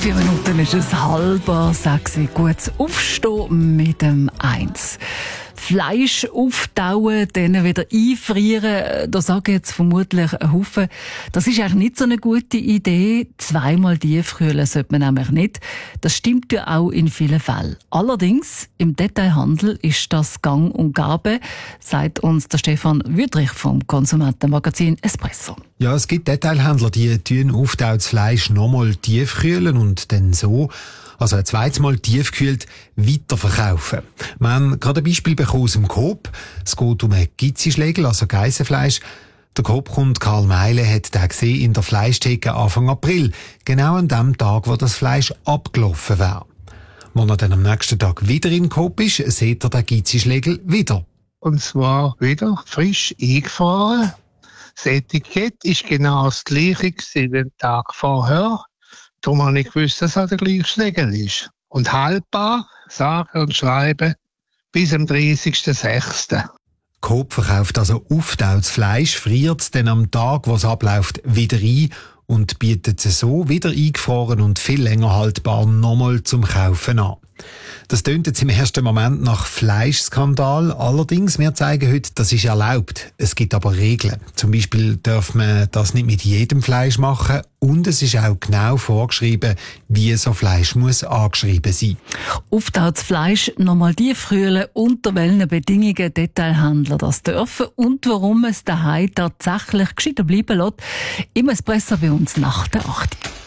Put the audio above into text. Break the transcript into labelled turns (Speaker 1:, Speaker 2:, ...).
Speaker 1: 4 Minuten ist es 5:30. Gutes Aufstehen mit dem 1. Fleisch auftauen, dann wieder einfrieren, da sagen jetzt vermutlich ein Haufen, das ist eigentlich nicht so eine gute Idee. Zweimal tiefkühlen sollte man nämlich nicht. Das stimmt ja auch in vielen Fällen. Allerdings, im Detailhandel ist das gang und gäbe, sagt uns der Stefan Wüthrich vom Konsumentenmagazin Espresso.
Speaker 2: Ja, es gibt Detailhändler, die tun auftautes Fleisch nochmal tiefkühlen und dann so, also ein zweites Mal tiefgekühlt, weiterverkaufen. Wir haben gerade ein Beispiel bekommen aus dem Coop. Es geht um einen Gizzischlegel, also Geissenfleisch. Der Coop-Kunde Karl Meile hat den gesehen in der Fleischtheke Anfang April, genau an dem Tag, wo das Fleisch abgelaufen wäre. Als er dann am nächsten Tag wieder in den Coop ist, sieht er den Gizzischlegel wieder.
Speaker 3: Und zwar wieder frisch eingefahren. Das Etikett ist genau das gleiche wie den Tag vorher. Darum habe ich gewusst, dass es der gleiche Schlegel ist. Und haltbar, sagen und schreiben, bis am 30.06.
Speaker 2: Coop verkauft also auftautes Fleisch, friert es dann am Tag, wo es abläuft, wieder ein und bietet es so wieder eingefroren und viel länger haltbar nochmal zum Kaufen an. Das tönt jetzt im ersten Moment nach Fleischskandal. Allerdings, wir zeigen heute, das ist erlaubt. Es gibt aber Regeln. Zum Beispiel darf man das nicht mit jedem Fleisch machen. Und es ist auch genau vorgeschrieben, wie so Fleisch muss angeschrieben sein.
Speaker 1: Auftautes Fleisch nochmal tiefkühlen, unter welchen Bedingungen Detailhändler das dürfen und warum es daheim tatsächlich gescheiter bleiben lässt. Im Espresso bei uns nach der 8.